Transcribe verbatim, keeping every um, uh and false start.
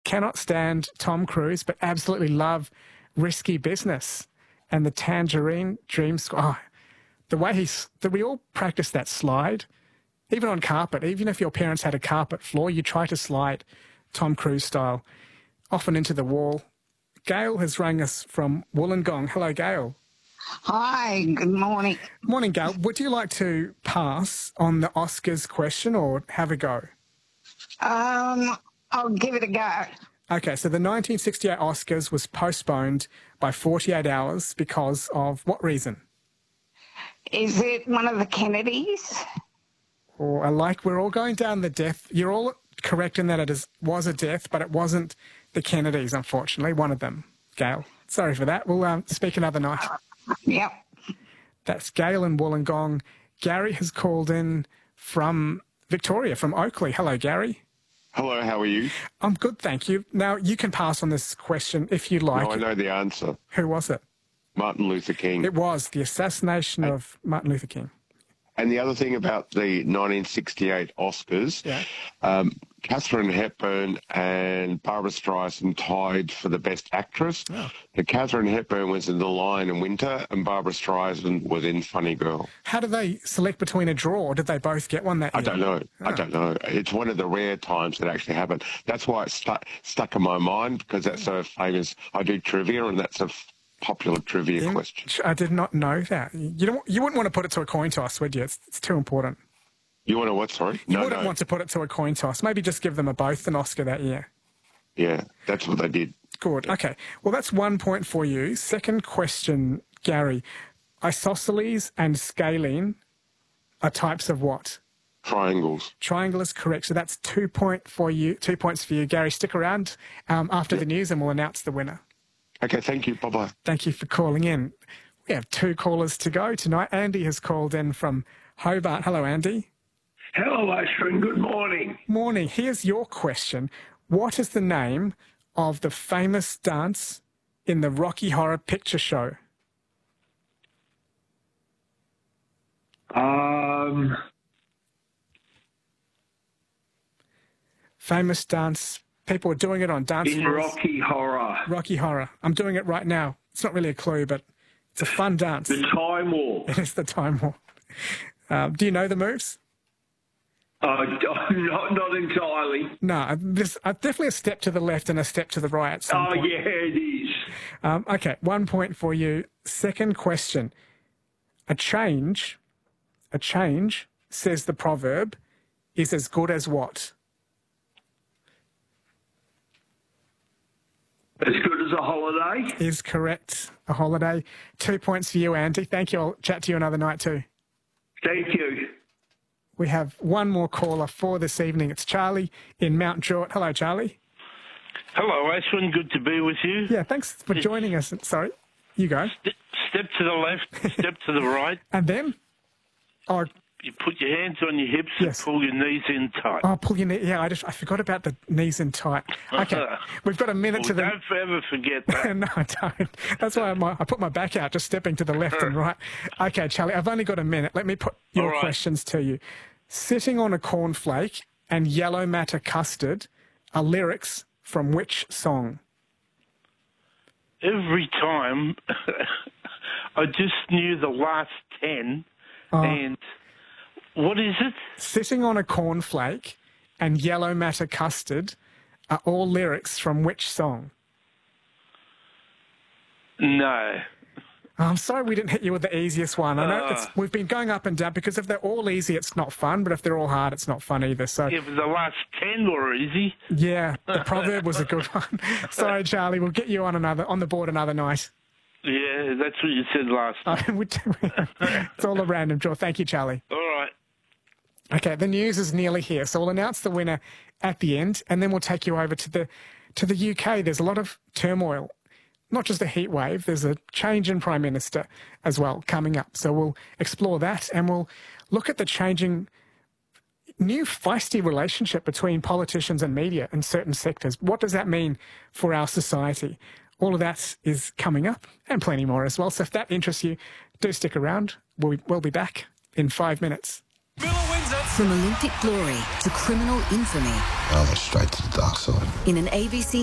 cannot stand Tom Cruise, but absolutely love Risky Business and the Tangerine Dream Squad. Oh, the way he's, that we all practice that slide, even on carpet. Even if your parents had a carpet floor, you try to slide Tom Cruise style, often into the wall. Gail has rung us from Wollongong. Hello, Gail. Hi, good morning. Morning, Gail. Would you like to pass on the Oscars question or have a go? Um, I'll give it a go. Okay, so the nineteen sixty-eight Oscars was postponed by forty-eight hours because of what reason? Is it one of the Kennedys? Or I like we're all going down the death. You're all correct in that it is, was a death, but it wasn't the Kennedys, unfortunately. One of them, Gail. Sorry for that. We'll um, speak another night. Yep. That's Gail in Wollongong. Gary has called in from Victoria, from Oakley. Hello, Gary. Hello, how are you? I'm good, thank you. Now, you can pass on this question if you like. No, I know the answer. Who was it? Martin Luther King. It was the assassination and, of Martin Luther King. And the other thing about the nineteen sixty-eight Oscars, yeah. um, Katharine Hepburn and Barbara Streisand tied for the Best Actress. Oh. The Katharine Hepburn was in The Lion in Winter and Barbara Streisand was in Funny Girl. How did they select between a draw, or did they both get one that year? I don't know. Oh. I don't know. It's one of the rare times that actually happened. That's why it stuck, stuck in my mind, because that's so famous. I do trivia, and that's a popular trivia In, question. I did not know that. You don't. You wouldn't want to put it to a coin toss, would you? It's, it's too important. You want to what, sorry? You no, wouldn't no. want to put it to a coin toss. Maybe just give them a both an Oscar that year. Yeah, that's what they did. Good. Yeah. Okay. Well, that's one point for you. Second question, Gary. Isosceles and scalene are types of what? Triangles. Triangle is correct. So that's two point for you. Two points for you, Gary. Stick around um, after yeah. the news, and we'll announce the winner. Okay. Thank you. Bye bye. Thank you for calling in. We have two callers to go tonight. Andy has called in from Hobart. Hello, Andy. Hello, Ashwin. Good morning. Morning. Here's your question. What is the name of the famous dance in the Rocky Horror Picture Show? Um, Famous dance. People are doing it on dance in floors. Rocky Horror. Rocky Horror. I'm doing it right now. It's not really a clue, but it's a fun dance. The Time War. It is the Time War. Um, do you know the moves? Uh, not, not entirely. No, there's uh, definitely a step to the left and a step to the right at some Oh, point. yeah, it is. Um, okay, one point for you. Second question. A change, a change, says the proverb, is as good as what? As good as a holiday? Is correct. A holiday. Two points for you, Andy. Thank you. I'll chat to you another night too. Thank you. We have one more caller for this evening. It's Charlie in Mount Druitt. Hello, Charlie. Hello, Ashwin. Good to be with you. Yeah, thanks for joining us. Sorry, you go. Step, step to the left, step to the right. And then? Oh, you put your hands on your hips yes. and pull your knees in tight. Oh, pull your knee. Yeah, I just I forgot about the knees in tight. Okay, we've got a minute well, to the. Don't ever forget that. No, I don't. That's why my, I put my back out, just stepping to the left and right. Okay, Charlie, I've only got a minute. Let me put your right. questions to you. Sitting on a cornflake and yellow matter custard are lyrics from which song? Every time, I just knew the last ten, Oh. and what is it? Sitting on a cornflake and yellow matter custard are all lyrics from which song? No. Oh, I'm sorry we didn't hit you with the easiest one. I know Uh. it's, we've been going up and down because if they're all easy, it's not fun, but if they're all hard, it's not fun either. So Yeah, but the last ten were easy. yeah, the proverb was a good one. Sorry, Charlie, we'll get you on another on the board another night. Yeah, that's what you said last time. Uh, we do- it's all a random draw. Thank you, Charlie. All right. Okay, the news is nearly here, so we'll announce the winner at the end, and then we'll take you over to the to the U K. There's a lot of turmoil, not just a heat wave. There's a change in Prime Minister as well coming up. So we'll explore that, and we'll look at the changing, new feisty relationship between politicians and media in certain sectors. What does that mean for our society? All of that is coming up, and plenty more as well. So if that interests you, do stick around. We'll, we'll be back in five minutes. From Olympic glory to criminal infamy. I went straight to the dark side. In an A B C